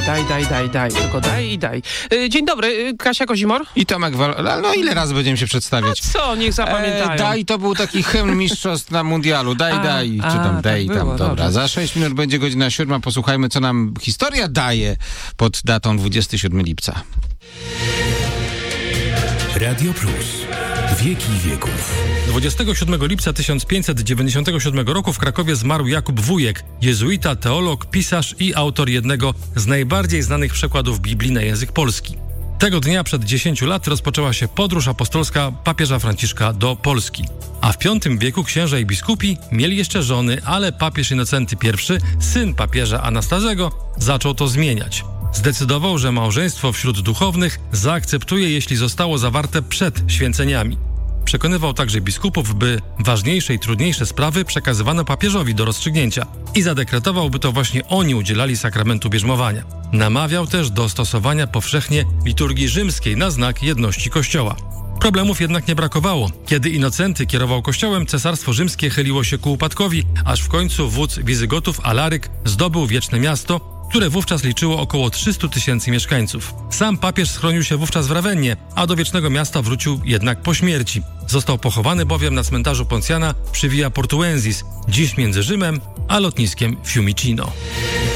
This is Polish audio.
daj. Tylko daj i daj. Dzień dobry, Kasia Kozimor. I Tomek no ile razy będziemy się przedstawiać? Co, niech zapamiętają. Daj to był taki hymn mistrzostw na mundialu. Daj. Czy tam daj, tak tam. było, Dobra, dobrze. za 6 minut będzie godzina 7. Posłuchajmy, co nam historia daje pod datą 27 lipca. Radio Plus. Wieki wieków. 27 lipca 1597 roku w Krakowie zmarł Jakub Wujek, jezuita, teolog, pisarz i autor jednego z najbardziej znanych przekładów Biblii na język polski. Tego dnia przed 10 lat rozpoczęła się podróż apostolska papieża Franciszka do Polski. A w V wieku księża i biskupi mieli jeszcze żony, ale papież Innocenty I, syn papieża Anastazego, zaczął to zmieniać. Zdecydował, że małżeństwo wśród duchownych zaakceptuje, jeśli zostało zawarte przed święceniami. Przekonywał także biskupów, by ważniejsze i trudniejsze sprawy przekazywano papieżowi do rozstrzygnięcia i zadekretował, by to właśnie oni udzielali sakramentu bierzmowania. Namawiał też do stosowania powszechnie liturgii rzymskiej na znak jedności Kościoła. Problemów jednak nie brakowało. Kiedy Innocenty kierował kościołem, cesarstwo rzymskie chyliło się ku upadkowi, aż w końcu wódz Wizygotów Alaryk zdobył Wieczne Miasto, które wówczas liczyło około 300 000 mieszkańców. Sam papież schronił się wówczas w Rawennie, a do Wiecznego Miasta wrócił jednak po śmierci. Został pochowany bowiem na cmentarzu Poncjana przy Via Portuensis, dziś między Rzymem a lotniskiem Fiumicino.